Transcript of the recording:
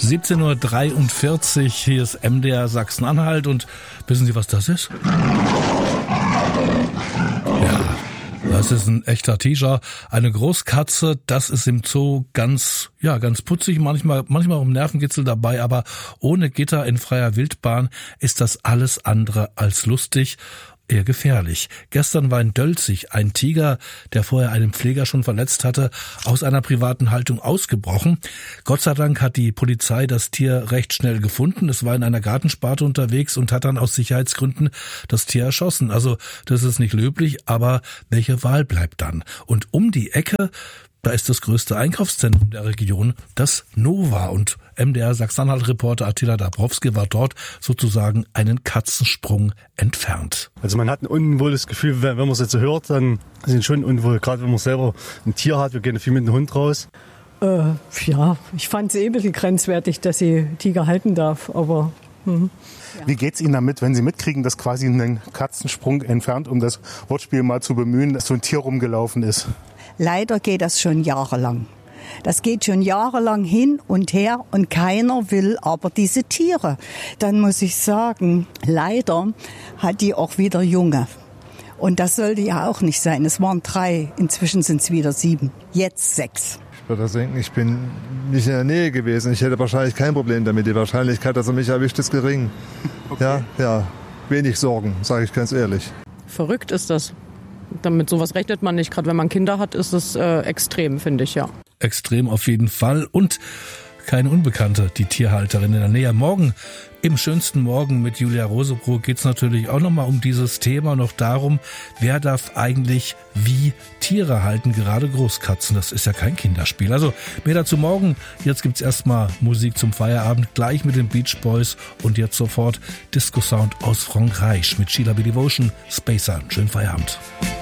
17:43 Uhr, hier ist MDR Sachsen-Anhalt und wissen Sie, was das ist? Ja, das ist ein echter Tiger, eine Großkatze, das ist im Zoo ganz putzig, manchmal auch ein Nervenkitzel dabei, aber ohne Gitter in freier Wildbahn ist das alles andere als lustig. Eher gefährlich. Gestern war in Dölzig ein Tiger, der vorher einen Pfleger schon verletzt hatte, aus einer privaten Haltung ausgebrochen. Gott sei Dank hat die Polizei das Tier recht schnell gefunden. Es war in einer Gartensparte unterwegs und hat dann aus Sicherheitsgründen das Tier erschossen. Also das ist nicht löblich, aber welche Wahl bleibt dann? Und um die Ecke, da ist das größte Einkaufszentrum der Region, das Nova. Und MDR Sachsen-Anhalt-Reporter Attila Dabrowski war dort sozusagen einen Katzensprung entfernt. Also man hat ein unwohles Gefühl, wenn man es jetzt so hört, dann sind schon unwohl. Gerade wenn man selber ein Tier hat, wir gehen viel mit dem Hund raus. Ich fand es ein bisschen grenzwertig, dass ich Tiger halten darf, aber... Wie geht's Ihnen damit, wenn Sie mitkriegen, dass quasi ein Katzensprung entfernt, um das Wortspiel mal zu bemühen, dass so ein Tier rumgelaufen ist? Leider geht das schon jahrelang. Das geht schon jahrelang hin und her und keiner will aber diese Tiere. Dann muss ich sagen, leider hat die auch wieder Junge. Und das sollte ja auch nicht sein. Es waren 3, inzwischen sind es wieder 7, jetzt 6. Ich würde denken, ich bin nicht in der Nähe gewesen. Ich hätte wahrscheinlich kein Problem damit. Die Wahrscheinlichkeit, dass er mich erwischt, ist gering. Okay. Ja, wenig Sorgen, sage ich ganz ehrlich. Verrückt ist das. Damit sowas rechnet man nicht. Gerade wenn man Kinder hat, ist es extrem, finde ich, ja. Extrem auf jeden Fall. Und keine Unbekannte, die Tierhalterin in der Nähe. Morgen, im schönsten Morgen mit Julia Rosebrook, geht's natürlich auch nochmal um dieses Thema, noch darum, wer darf eigentlich wie Tiere halten, gerade Großkatzen. Das ist ja kein Kinderspiel. Also mehr dazu morgen. Jetzt gibt's erstmal Musik zum Feierabend, gleich mit den Beach Boys und jetzt sofort Disco Sound aus Frankreich mit Sheila B. Devotion, Spacer. Schönen Feierabend.